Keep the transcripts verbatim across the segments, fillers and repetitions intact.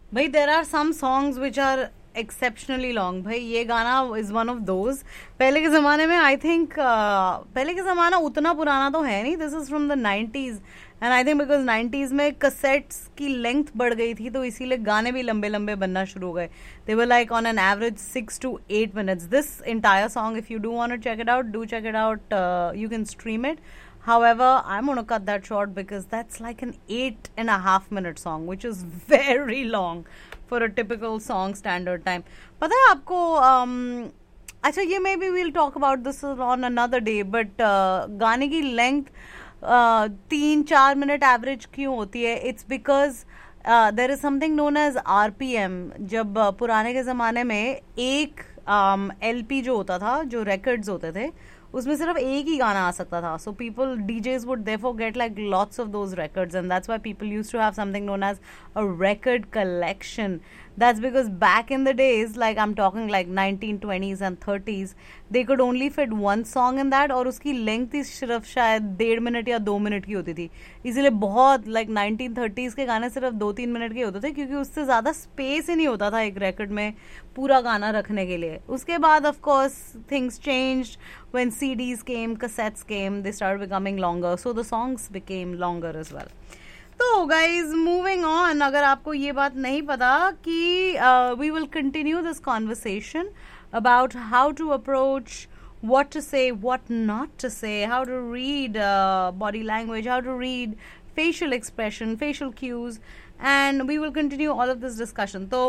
भाई there are some songs which are exceptionally long. भाई ये गाना is one of those. पहले के ज़माने में I think uh, पहले के ज़माना उतना पुराना तो है नहीं. This is from the nineties. And I think because nineties में cassettes की length बढ़ गई थी तो इसीलिए गाने भी लंबे लंबे बनना शुरू हो गए. They were like on an average six to eight minutes. This entire song, if you do want to check it out, do check it out. Uh, you can stream it. However, I'm going to cut that short because that's like an eight and a half minute song, which is very long for a typical song standard time. पता है आपको um, अच्छा ये may be we'll talk about this on another day but गाने की length uh, तीन चार minute average क्यों होती है? It's because there is something known as R P M. जब uh, पुराने के ज़माने में एक एल um, पी जो होता था, जो रिकॉर्ड्स होते थे, उसमें सिर्फ एक ही गाना आ सकता था. So people डीजेज would therefore get like lots of those records and that's why people used to have something known as a record collection. That's because back in the days, like I'm talking like nineteen twenties and thirties, they could only fit one song in that और उसकी length ही सिर्फ शायद डेढ़ minute या दो minute की होती थी. इसीलिए बहुत like nineteen thirties के गाने सिर्फ दो तीन मिनट के होते थे क्योंकि उससे ज़्यादा स्पेस ही नहीं होता था एक record में पूरा गाना रखने के लिए. उसके बाद of course things changed when C Ds came, cassettes came, they started becoming longer, so the songs became longer as well. तो गाइज मूविंग ऑन, अगर आपको ये बात नहीं पता कि we will continue this conversation about how to approach, what to say, what not to say, how to read uh, body language, how to read facial expression, facial cues, and we will continue all of this discussion. तो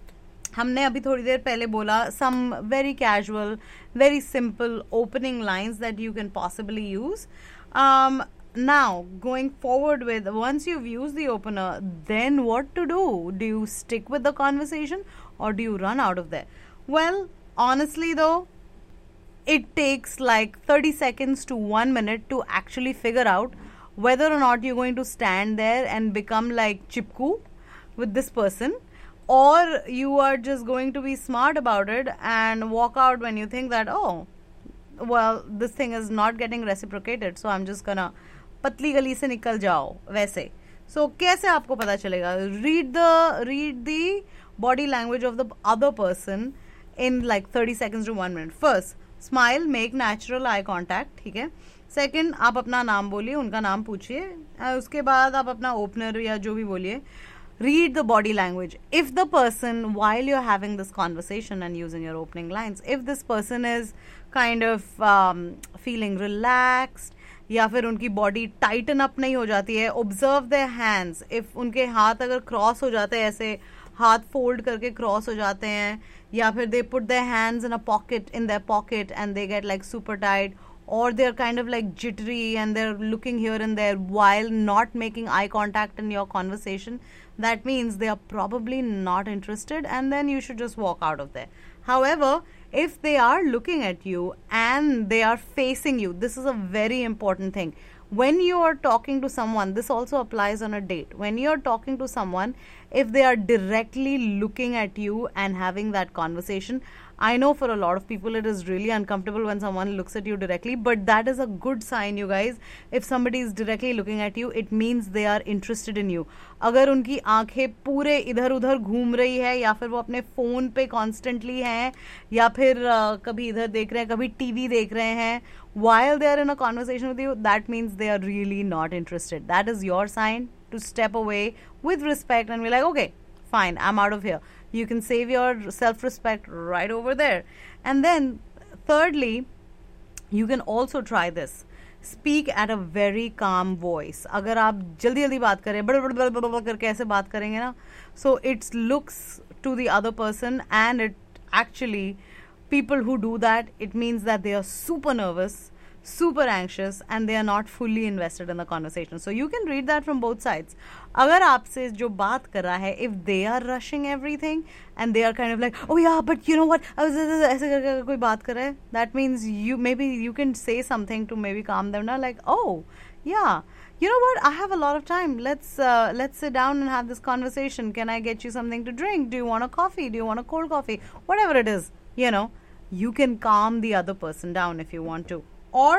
हमने अभी थोड़ी देर पहले बोला some very casual, very simple opening lines that you can possibly use. Um, Now, going forward with, once you've used the opener, then what to do? Do you stick with the conversation or do you run out of there? Well, honestly though, it takes like thirty seconds to one minute to actually figure out whether or not you're going to stand there and become like Chipku with this person, or you are just going to be smart about it and walk out when you think that, oh, well, this thing is not getting reciprocated, so I'm just gonna पतली गली से निकल जाओ वैसे. सो so, कैसे आपको पता चलेगा? Read the read the body language of the other person in like thirty seconds to one minute. First, smile, make natural eye contact, ठीक है. सेकेंड, आप अपना नाम बोलिए, उनका नाम पूछिए. उसके बाद आप अपना ओपनर या जो भी बोलिए. Read the body language. If the person, while you're having this conversation and using your opening lines, if this person is kind of um, feeling relaxed, या फिर उनकी बॉडी टाइटन अप नहीं हो जाती है, ऑब्जर्व देयर हैंड्स. इफ उनके हाथ अगर क्रॉस हो जाते हैं, ऐसे हाथ फोल्ड करके क्रॉस हो जाते हैं, या फिर they put their hands in a pocket in their pocket and they get like super tight, or they're kind of like jittery and they're looking here and there while not making eye contact in your conversation, that means they are probably not interested and then you should just walk out of there. However, if they are looking at you and they are facing you, this is a very important thing. When you are talking to someone, this also applies on a date. When you are talking to someone, if they are directly looking at you and having that conversation, I know for a lot of people it is really uncomfortable when someone looks at you directly, but that is a good sign, you guys. If somebody is directly looking at you, it means they are interested in you. अगर उनकी आंखें पूरे इधर उधर घूम रही है, या फिर वो अपने फ़ोन पे कॉन्स्टेंटली हैं, या फिर uh, कभी इधर देख रहे हैं, कभी टीवी देख रहे हैं, while they are in a conversation with you, that means they are really not interested. That is your sign to step away with respect and be like, okay, fine, I'm out of here. You can save your self-respect right over there. And then, thirdly, you can also try this. Speak at a very calm voice. अगर आप जल्दी जल्दी बात करें, बड़ बड़ बड़ बड़ बड़ करके ऐसे बात करेंगे ना, so it looks to the other person, and it actually, people who do that, it means that they are super nervous, super anxious, and they are not fully invested in the conversation. So you can read that from both sides. अगर आपसे जो बात कर रहा है, if they are rushing everything and they are kind of like, oh yeah, but you know what, ऐसे करके कोई बात कर रहा है, that means you maybe you can say something to maybe calm them down, like, oh yeah, you know what, I have a lot of time, let's uh, let's sit down and have this conversation. Can I get you something to drink? Do you want a coffee? Do you want a cold coffee? Whatever it is, you know, you can calm the other person down if you want to. Or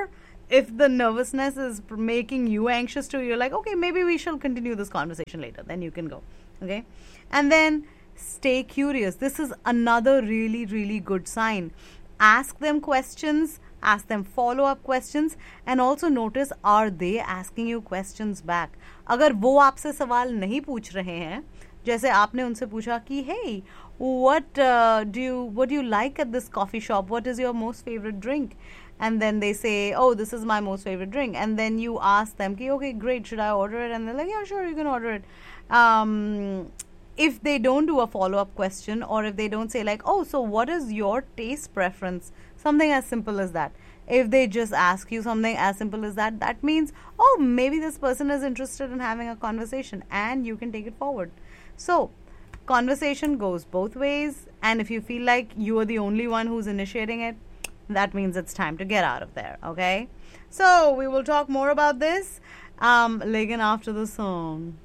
if the nervousness is pr- making you anxious too, you're like, okay, maybe we shall continue this conversation later. Then you can go. Okay. And then stay curious. This is another really, really good sign. Ask them questions, ask them follow up questions, and also notice, are they asking you questions back? अगर वो आपसे सवाल नहीं पूछ रहे हैं, जैसे आपने उनसे पूछा कि hey, what uh, do you what do you like at this coffee shop? What is your most favorite drink? And then they say, oh, this is my most favorite drink. And then you ask them, okay, great, should I order it? And they're like, yeah, sure, you can order it. Um, if they don't do a follow-up question, or if they don't say like, oh, so what is your taste preference? Something as simple as that. If they just ask you something as simple as that, that means, oh, maybe this person is interested in having a conversation, and you can take it forward. So, conversation goes both ways, and if you feel like you are the only one who's initiating it, that means it's time to get out of there, okay? So, we will talk more about this, um, lekin after the song.